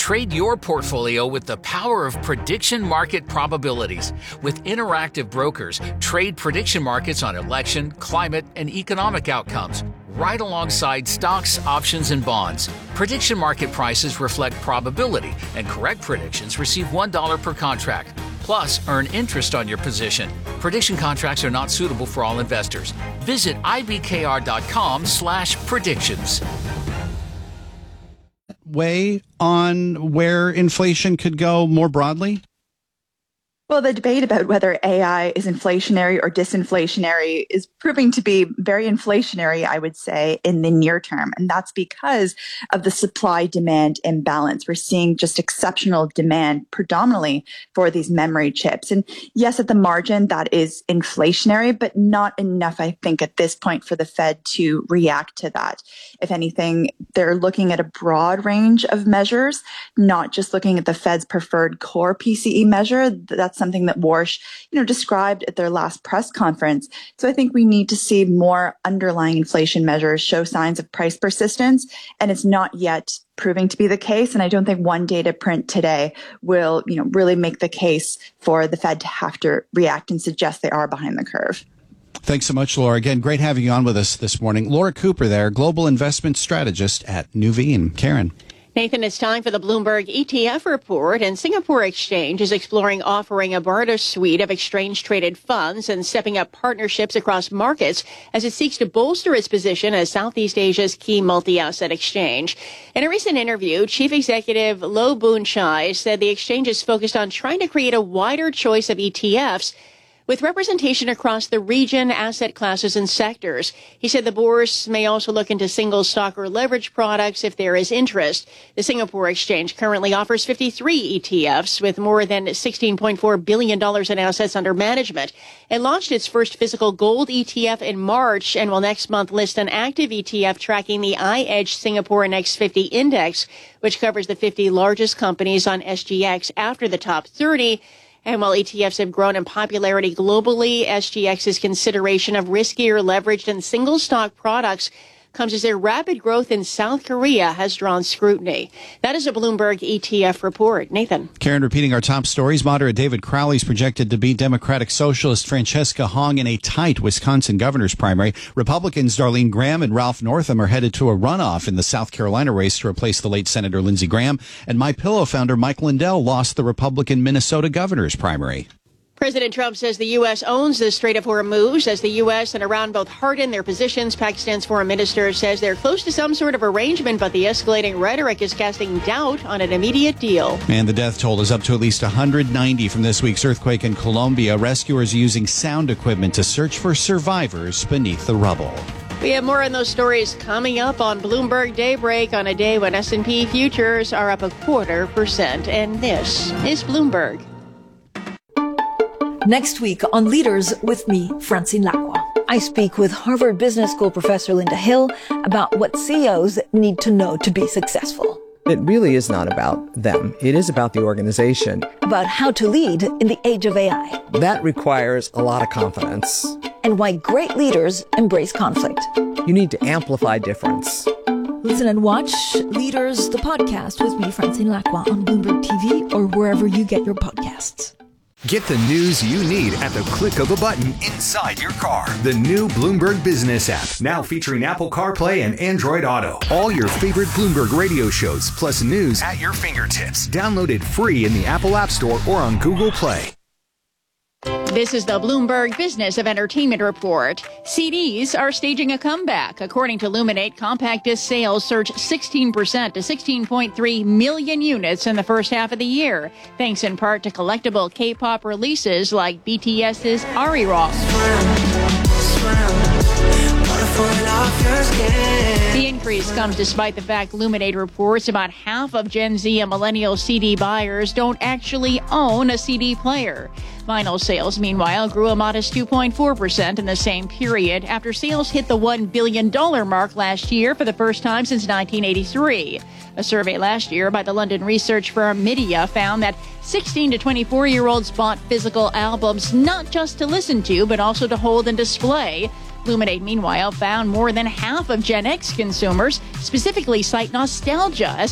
Trade your portfolio with the power of prediction market probabilities. With Interactive Brokers, trade prediction markets on election, climate, and economic outcomes, right alongside stocks, options, and bonds. Prediction market prices reflect probability, and correct predictions receive $1 per contract. Plus, earn interest on your position. Prediction contracts are not suitable for all investors. Visit ibkr.com/predictions. Way on where inflation could go more broadly? Well, the debate about whether AI is inflationary or disinflationary is proving to be very inflationary, I would say, in the near term. And that's because of the supply-demand imbalance. We're seeing just exceptional demand predominantly for these memory chips. And yes, at the margin, that is inflationary, but not enough, I think, at this point for the Fed to react to that. If anything, they're looking at a broad range of measures, not just looking at the Fed's preferred core PCE measure. That's something that Warsh, described at their last press conference. So I think we need to see more underlying inflation measures show signs of price persistence, and it's not yet proving to be the case. And I don't think one data print today will, really make the case for the Fed to have to react and suggest they are behind the curve. Thanks so much, Laura. Again, great having you on with us this morning. Laura Cooper there, Global Investment Strategist at Nuveen. Karen. Nathan, it's time for the Bloomberg ETF report, and Singapore Exchange is exploring offering a broader suite of exchange-traded funds and stepping up partnerships across markets as it seeks to bolster its position as Southeast Asia's key multi-asset exchange. In a recent interview, Chief Executive Loh Boon Chye said the exchange is focused on trying to create a wider choice of ETFs with representation across the region, asset classes, and sectors. He said the bourse may also look into single stock or leverage products if there is interest. The Singapore Exchange currently offers 53 ETFs with more than $16.4 billion in assets under management. It launched its first physical gold ETF in March and will next month list an active ETF tracking the iEdge Singapore Next 50 Index, which covers the 50 largest companies on SGX after the top 30. And while ETFs have grown in popularity globally, SGX's consideration of riskier, leveraged, and single-stock products comes as their rapid growth in South Korea has drawn scrutiny. That is a Bloomberg ETF report. Nathan. Karen, repeating our top stories. Moderate David Crowley is projected to beat Democratic Socialist Francesca Hong in a tight Wisconsin governor's primary. Republicans Darlene Graham and Ralph Northam are headed to a runoff in the South Carolina race to replace the late Senator Lindsey Graham. And MyPillow founder Mike Lindell lost the Republican Minnesota governor's primary. President Trump says the U.S. owns the Strait of Hormuz. As the U.S. and Iran both harden their positions, Pakistan's foreign minister says they're close to some sort of arrangement, but the escalating rhetoric is casting doubt on an immediate deal. And the death toll is up to at least 190 from this week's earthquake in Colombia. Rescuers are using sound equipment to search for survivors beneath the rubble. We have more on those stories coming up on Bloomberg Daybreak on a day when S&P futures are up 0.25%. And this is Bloomberg. Next week on Leaders with me, Francine Lacqua. I speak with Harvard Business School professor Linda Hill about what CEOs need to know to be successful. It really is not about them. It is about the organization. About how to lead in the age of AI. That requires a lot of confidence. And why great leaders embrace conflict. You need to amplify difference. Listen and watch Leaders, the podcast with me, Francine Lacqua, on Bloomberg TV or wherever you get your podcasts. Get the news you need at the click of a button inside your car. The new Bloomberg Business app, now featuring Apple CarPlay and Android Auto. All your favorite Bloomberg radio shows, plus news at your fingertips. Download it free in the Apple App Store or on Google Play. This is the Bloomberg Business of Entertainment Report. CDs are staging a comeback. According to Luminate, compact disc sales surged 16% to 16.3 million units in the first half of the year, thanks in part to collectible K-pop releases like BTS's Ari Rock. The increase comes despite the fact Luminate reports about half of Gen Z and millennial CD buyers don't actually own a CD player. Vinyl sales, meanwhile, grew a modest 2.4% in the same period after sales hit the $1 billion mark last year for the first time since 1983. A survey last year by the London research firm Media found that 16 to 24-year-olds bought physical albums not just to listen to, but also to hold and display. Luminate, meanwhile, found more than half of Gen X consumers specifically cite nostalgia as